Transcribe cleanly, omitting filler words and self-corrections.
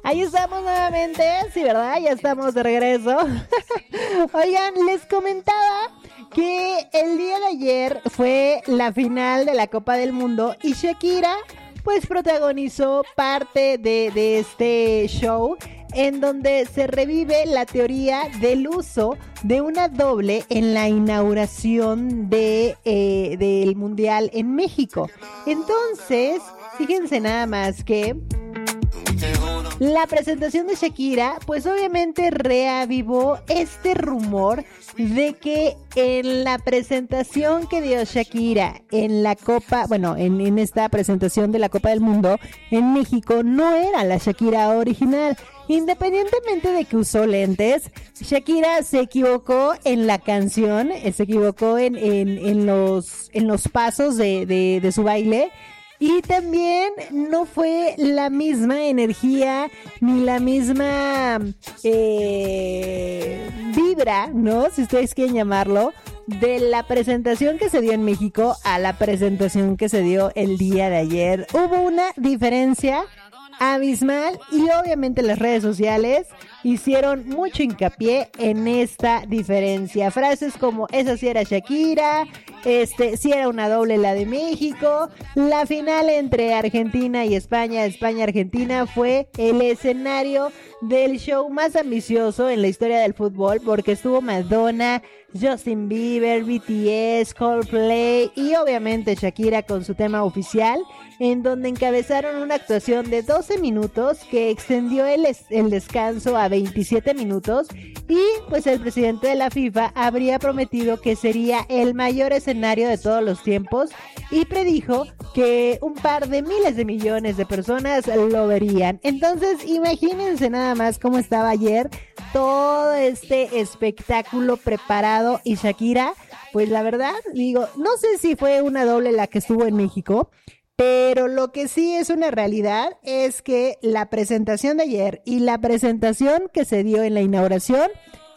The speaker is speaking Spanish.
Ahí estamos nuevamente, sí, ¿verdad? Ya estamos de regreso. Oigan, les comentaba que el día de ayer fue la final de la Copa del Mundo y Shakira pues protagonizó parte de este show en donde se revive la teoría del uso de una doble en la inauguración del Mundial en México. Entonces, fíjense nada más que la presentación de Shakira, pues obviamente reavivó este rumor de que en la presentación que dio Shakira en la Copa, bueno, en esta presentación de la Copa del Mundo en México, no era la Shakira original. Independientemente de que usó lentes, Shakira se equivocó en la canción, se equivocó en los pasos de su baile. Y también no fue la misma energía ni la misma vibra, ¿no? Si ustedes quieren llamarlo, de la presentación que se dio en México a la presentación que se dio el día de ayer. Hubo una diferencia abismal y obviamente las redes sociales hicieron mucho hincapié en esta diferencia. Frases como esa sí era Shakira, sí era una doble la de México. La final entre Argentina y España, España-Argentina, fue el escenario del show más ambicioso en la historia del fútbol porque estuvo Madonna, Justin Bieber, BTS, Coldplay y obviamente Shakira con su tema oficial, en donde encabezaron una actuación de 12 minutos que extendió el descanso a 27 minutos y pues el presidente de la FIFA habría prometido que sería el mayor escenario de todos los tiempos y predijo que un par de miles de millones de personas lo verían. Entonces imagínense nada más cómo estaba ayer todo este espectáculo preparado y Shakira, pues la verdad, digo, no sé si fue una doble la que estuvo en México, pero lo que sí es una realidad es que la presentación de ayer y la presentación que se dio en la inauguración